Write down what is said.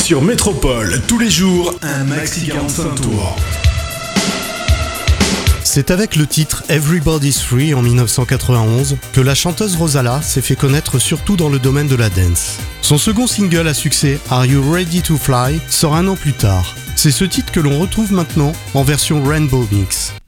Sur Métropole, tous les jours, un maxi 45 tours. C'est avec le titre Everybody's Free en 1991 que la chanteuse Rosala s'est fait connaître surtout dans le domaine de la dance. Son second single à succès, Are You Ready to Fly, sort un an plus tard. C'est ce titre que l'on retrouve maintenant en version Rainbow Mix.